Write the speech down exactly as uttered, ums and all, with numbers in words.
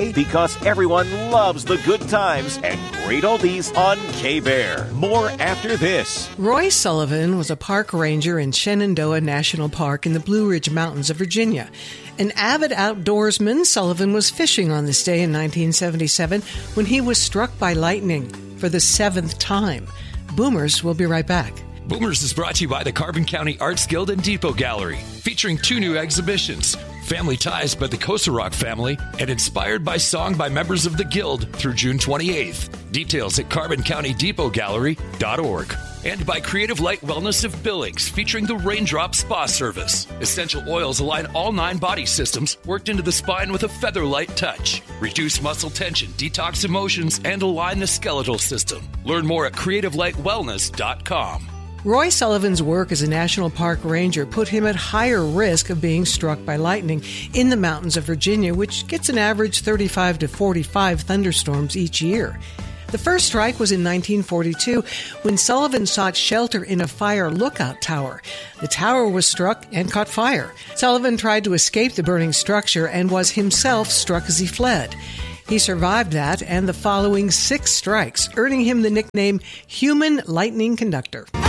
Why? Because everyone loves the good times and great oldies on K-Bear. More after this. Roy Sullivan was a park ranger in Shenandoah National Park in the Blue Ridge Mountains of Virginia. An avid outdoorsman, Sullivan was fishing on this day in nineteen seventy-seven when he was struck by lightning for the seventh time. Boomers will be right back. Boomers is brought to you by the Carbon County Arts Guild and Depot Gallery, featuring two new exhibitions, Family Ties by the Kosarok family, and Inspired by Song by members of the Guild through June twenty-eighth. Details at carbon county depot gallery dot org. And by Creative Light Wellness of Billings, featuring the Raindrop Spa Service. Essential oils align all nine body systems, worked into the spine with a feather-light touch. Reduce muscle tension, detox emotions, and align the skeletal system. Learn more at creative light wellness dot com. Roy Sullivan's work as a National Park Ranger put him at higher risk of being struck by lightning in the mountains of Virginia, which gets an average thirty-five to forty-five thunderstorms each year. The first strike was in nineteen forty-two when Sullivan sought shelter in a fire lookout tower. The tower was struck and caught fire. Sullivan tried to escape the burning structure and was himself struck as he fled. He survived that and the following six strikes, earning him the nickname Human Lightning Conductor.